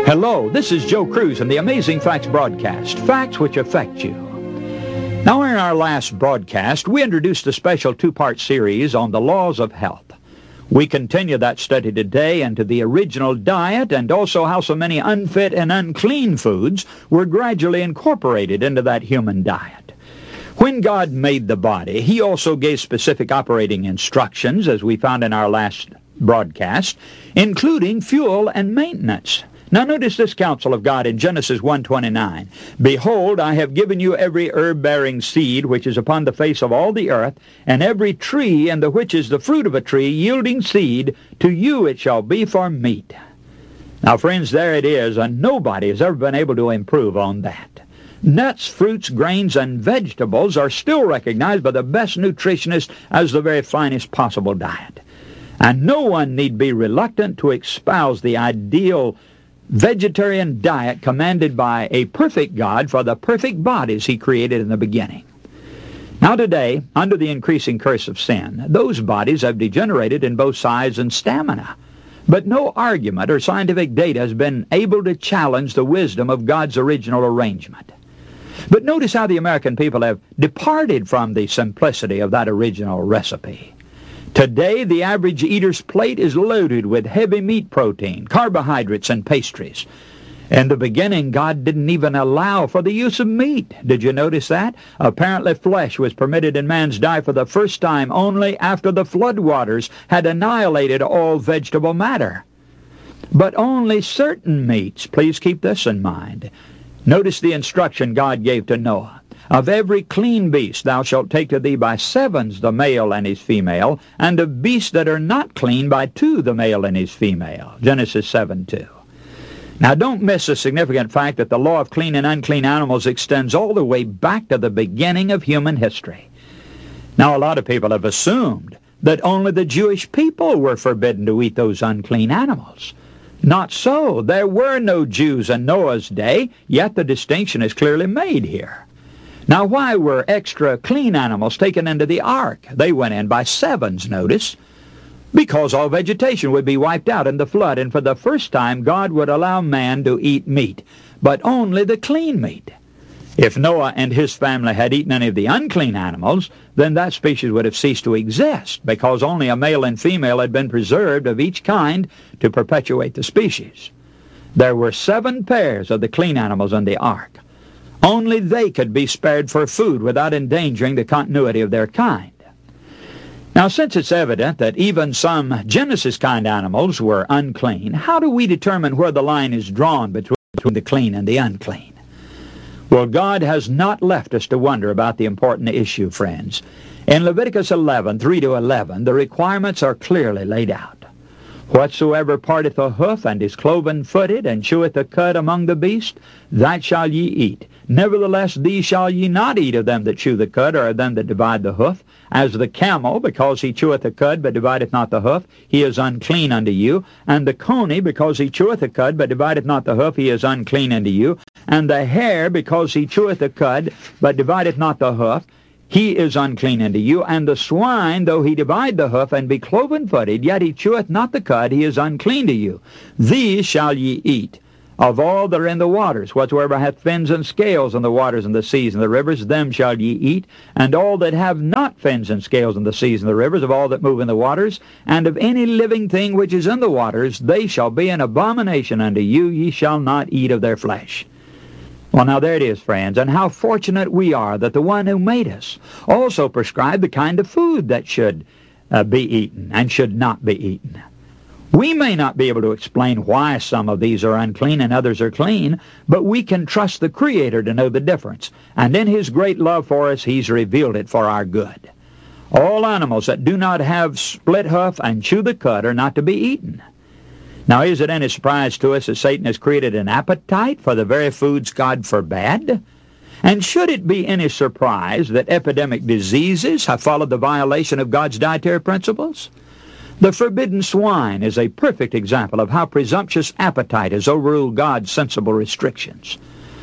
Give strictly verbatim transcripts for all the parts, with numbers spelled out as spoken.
Hello, this is Joe Cruz in the Amazing Facts broadcast, facts which affect you. Now, in our last broadcast, we introduced a special two-part series on the laws of health. We continue that study today into the original diet and also how so many unfit and unclean foods were gradually incorporated into that human diet. When God made the body, He also gave specific operating instructions, as we found in our last broadcast, including fuel and maintenance. Now notice this counsel of God in Genesis one twenty-nine. Behold, I have given you every herb-bearing seed which is upon the face of all the earth, and every tree and the which is the fruit of a tree yielding seed, to you it shall be for meat. Now friends, there it is, and nobody has ever been able to improve on that. Nuts, fruits, grains, and vegetables are still recognized by the best nutritionists as the very finest possible diet. And no one need be reluctant to espouse the ideal vegetarian diet commanded by a perfect God for the perfect bodies He created in the beginning. Now today, under the increasing curse of sin, those bodies have degenerated in both size and stamina. But no argument or scientific data has been able to challenge the wisdom of God's original arrangement. But notice how the American people have departed from the simplicity of that original recipe. Today, the average eater's plate is loaded with heavy meat protein, carbohydrates, and pastries. In the beginning, God didn't even allow for the use of meat. Did you notice that? Apparently, flesh was permitted in man's diet for the first time only after the floodwaters had annihilated all vegetable matter. But only certain meats, please keep this in mind. Notice the instruction God gave to Noah. Of every clean beast thou shalt take to thee by sevens the male and his female, and of beasts that are not clean by two the male and his female. Genesis seven two. Now don't miss the significant fact that the law of clean and unclean animals extends all the way back to the beginning of human history. Now a lot of people have assumed that only the Jewish people were forbidden to eat those unclean animals. Not so. There were no Jews in Noah's day, yet the distinction is clearly made here. Now, why were extra clean animals taken into the ark? They went in by sevens, notice. Because all vegetation would be wiped out in the flood, and for the first time God would allow man to eat meat, but only the clean meat. If Noah and his family had eaten any of the unclean animals, then that species would have ceased to exist, because only a male and female had been preserved of each kind to perpetuate the species. There were seven pairs of the clean animals in the ark. Only they could be spared for food without endangering the continuity of their kind. Now, since it's evident that even some Genesis-kind animals were unclean, how do we determine where the line is drawn between the clean and the unclean? Well, God has not left us to wonder about the important issue, friends. In Leviticus eleven, three to eleven, the requirements are clearly laid out. Whatsoever parteth a hoof, and is cloven-footed, and cheweth a cud among the beasts, that shall ye eat. Nevertheless, these shall ye not eat of them that chew the cud, or of them that divide the hoof. As the camel, because he cheweth the cud, but divideth not the hoof, he is unclean unto you. And the coney, because he cheweth the cud, but divideth not the hoof, he is unclean unto you. And the hare, because he cheweth the cud, but divideth not the hoof, he is unclean unto you. And the swine, though he divide the hoof, and be cloven-footed, yet he cheweth not the cud, he is unclean to you. These shall ye eat. Of all that are in the waters, whatsoever hath fins and scales in the waters and the seas and the rivers, them shall ye eat. And all that have not fins and scales in the seas and the rivers, of all that move in the waters, and of any living thing which is in the waters, they shall be an abomination unto you. Ye shall not eat of their flesh. Well, now there it is, friends, and how fortunate we are that the one who made us also prescribed the kind of food that should uh, be eaten and should not be eaten. We may not be able to explain why some of these are unclean and others are clean, but we can trust the Creator to know the difference. And in His great love for us, He's revealed it for our good. All animals that do not have split hoof and chew the cud are not to be eaten. Now, is it any surprise to us that Satan has created an appetite for the very foods God forbade? And should it be any surprise that epidemic diseases have followed the violation of God's dietary principles? The forbidden swine is a perfect example of how presumptuous appetite has overruled God's sensible restrictions.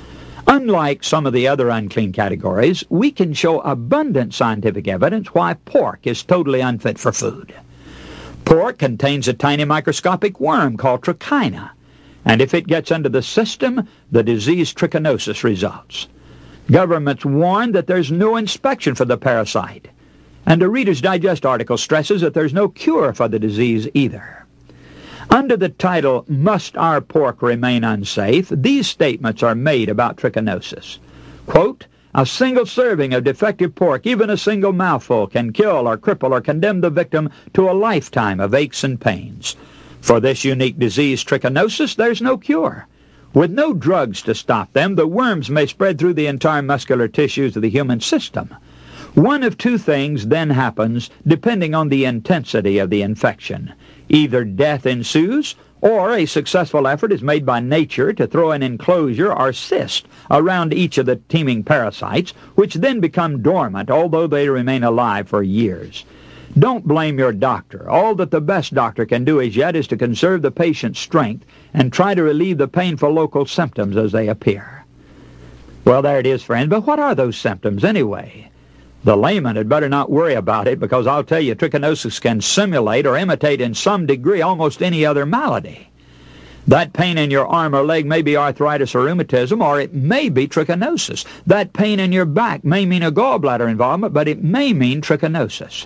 Unlike some of the other unclean categories, we can show abundant scientific evidence why pork is totally unfit for food. Pork contains a tiny microscopic worm called trichina. And if it gets into the system, the disease trichinosis results. Governments warn that there's no inspection for the parasite. And a Reader's Digest article stresses that there's no cure for the disease either. Under the title, Must Our Pork Remain Unsafe?, these statements are made about trichinosis. Quote, a single serving of defective pork, even a single mouthful, can kill or cripple or condemn the victim to a lifetime of aches and pains. For this unique disease, trichinosis, there's no cure. With no drugs to stop them, the worms may spread through the entire muscular tissues of the human system. One of two things then happens, depending on the intensity of the infection. Either death ensues, or a successful effort is made by nature to throw an enclosure or cyst around each of the teeming parasites, which then become dormant, although they remain alive for years. Don't blame your doctor. All that the best doctor can do as yet is to conserve the patient's strength and try to relieve the painful local symptoms as they appear. Well, there it is, friends, but what are those symptoms anyway? The layman had better not worry about it, because I'll tell you, trichinosis can simulate or imitate in some degree almost any other malady. That pain in your arm or leg may be arthritis or rheumatism, or it may be trichinosis. That pain in your back may mean a gallbladder involvement, but it may mean trichinosis.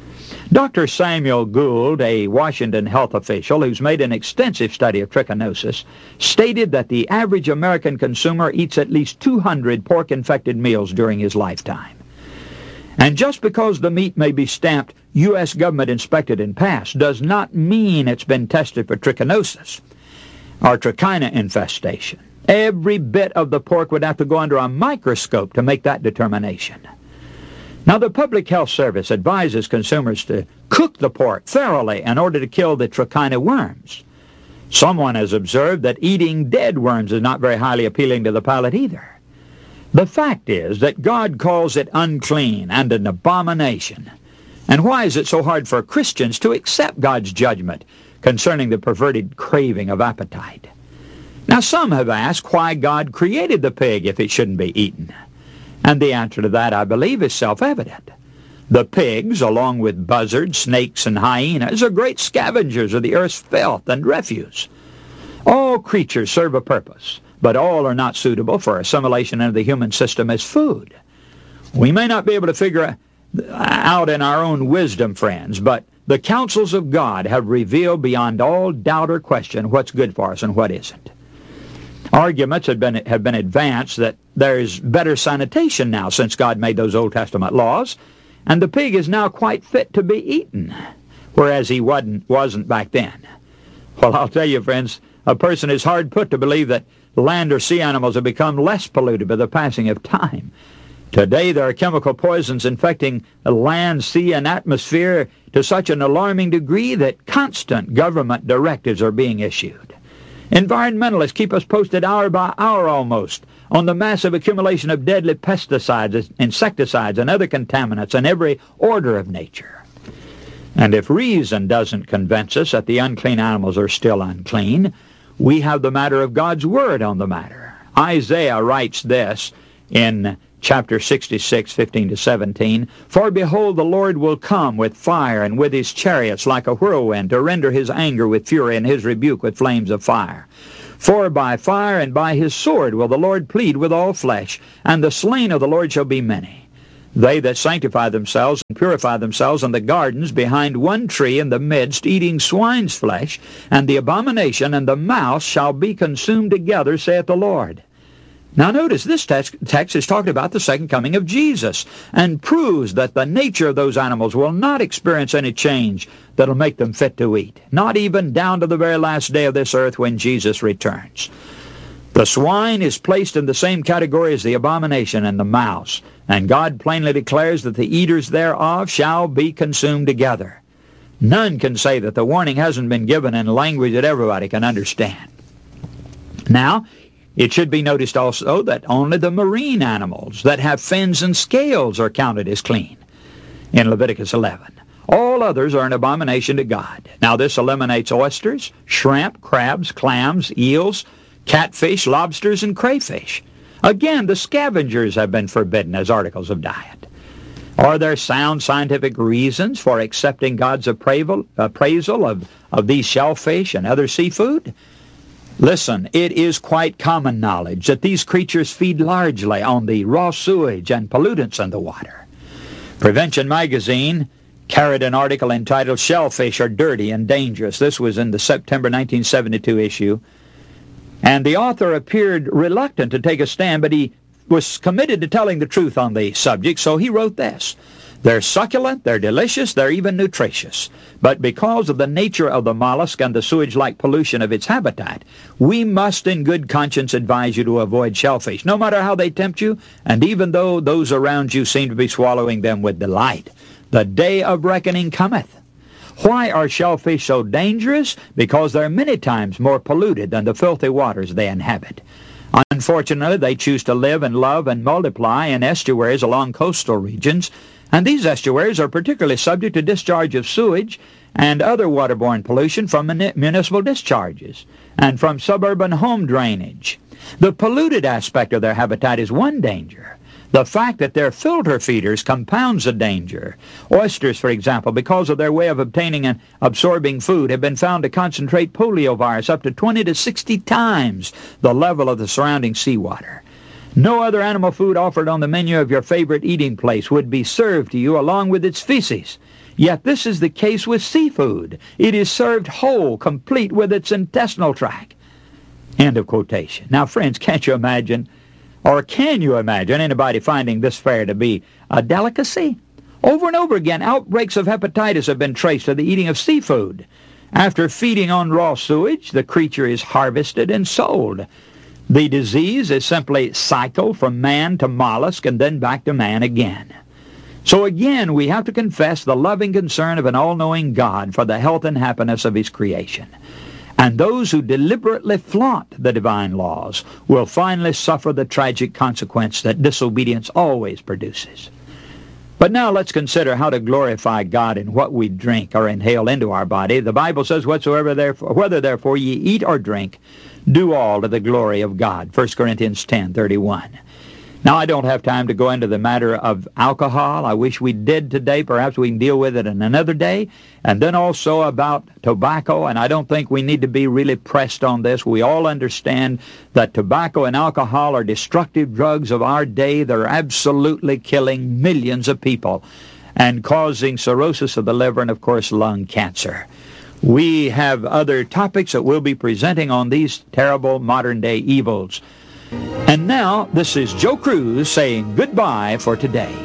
Doctor Samuel Gould, a Washington health official who's made an extensive study of trichinosis, stated that the average American consumer eats at least two hundred pork-infected meals during his lifetime. And just because the meat may be stamped U S government inspected and passed does not mean it's been tested for trichinosis or trichina infestation. Every bit of the pork would have to go under a microscope to make that determination. Now, the Public Health Service advises consumers to cook the pork thoroughly in order to kill the trichina worms. Someone has observed that eating dead worms is not very highly appealing to the palate either. The fact is that God calls it unclean and an abomination. And why is it so hard for Christians to accept God's judgment concerning the perverted craving of appetite? Now, some have asked why God created the pig if it shouldn't be eaten. And the answer to that, I believe, is self-evident. The pigs, along with buzzards, snakes, and hyenas, are great scavengers of the earth's filth and refuse. All creatures serve a purpose, but all are not suitable for assimilation into the human system as food. We may not be able to figure out in our own wisdom, friends, but the counsels of God have revealed beyond all doubt or question what's good for us and what isn't. Arguments have been, have been advanced that there's better sanitation now since God made those Old Testament laws, and the pig is now quite fit to be eaten, whereas he wasn't, wasn't back then. Well, I'll tell you, friends, a person is hard put to believe that land or sea animals have become less polluted by the passing of time. Today there are chemical poisons infecting the land, sea, and atmosphere to such an alarming degree that constant government directives are being issued. Environmentalists keep us posted hour by hour almost on the massive accumulation of deadly pesticides, insecticides, and other contaminants in every order of nature. And if reason doesn't convince us that the unclean animals are still unclean, we have the matter of God's Word on the matter. Isaiah writes this in chapter sixty-six, fifteen to seventeen, For behold, the Lord will come with fire, and with his chariots like a whirlwind, to render his anger with fury, and his rebuke with flames of fire. For by fire and by his sword will the Lord plead with all flesh, and the slain of the Lord shall be many. They that sanctify themselves and purify themselves in the gardens behind one tree in the midst, eating swine's flesh, and the abomination and the mouse shall be consumed together, saith the Lord. Now notice, this text, text is talking about the second coming of Jesus, and proves that the nature of those animals will not experience any change that'll make them fit to eat, not even down to the very last day of this earth when Jesus returns. The swine is placed in the same category as the abomination and the mouse, and God plainly declares that the eaters thereof shall be consumed together. None can say that the warning hasn't been given in language that everybody can understand. Now, it should be noticed also that only the marine animals that have fins and scales are counted as clean in Leviticus eleven. All others are an abomination to God. Now this eliminates oysters, shrimp, crabs, clams, eels, catfish, lobsters, and crayfish. Again, the scavengers have been forbidden as articles of diet. Are there sound scientific reasons for accepting God's appraisal, appraisal of, of these shellfish and other seafood? Listen, it is quite common knowledge that these creatures feed largely on the raw sewage and pollutants in the water. Prevention Magazine carried an article entitled "Shellfish Are Dirty and Dangerous." This was in the September nineteen seventy-two issue. And the author appeared reluctant to take a stand, but he was committed to telling the truth on the subject, so he wrote this. They're succulent, they're delicious, they're even nutritious. But because of the nature of the mollusk and the sewage-like pollution of its habitat, we must in good conscience advise you to avoid shellfish, no matter how they tempt you, and even though those around you seem to be swallowing them with delight. The day of reckoning cometh. Why are shellfish so dangerous? Because they're many times more polluted than the filthy waters they inhabit. Unfortunately, they choose to live and love and multiply in estuaries along coastal regions, and these estuaries are particularly subject to discharge of sewage and other waterborne pollution from municipal discharges and from suburban home drainage. The polluted aspect of their habitat is one danger. The fact that they're filter feeders compounds the danger. Oysters, for example, because of their way of obtaining and absorbing food, have been found to concentrate poliovirus up to twenty to sixty times the level of the surrounding seawater. No other animal food offered on the menu of your favorite eating place would be served to you along with its feces. Yet this is the case with seafood. It is served whole, complete with its intestinal tract. End of quotation. Now, friends, can't you imagine, or can you imagine anybody finding this fare to be a delicacy? Over and over again, outbreaks of hepatitis have been traced to the eating of seafood. After feeding on raw sewage, the creature is harvested and sold. The disease is simply cycled from man to mollusk and then back to man again. So again, we have to confess the loving concern of an all-knowing God for the health and happiness of His creation. And those who deliberately flaunt the divine laws will finally suffer the tragic consequence that disobedience always produces. But now let's consider how to glorify God in what we drink or inhale into our body. The Bible says, "Whatsoever therefore, whether therefore ye eat or drink, do all to the glory of God." First Corinthians ten thirty-one. Now, I don't have time to go into the matter of alcohol. I wish we did today. Perhaps we can deal with it in another day. And then also about tobacco, and I don't think we need to be really pressed on this. We all understand that tobacco and alcohol are destructive drugs of our day. They're absolutely killing millions of people and causing cirrhosis of the liver and, of course, lung cancer. We have other topics that we'll be presenting on these terrible modern-day evils. And now, this is Joe Cruz saying goodbye for today.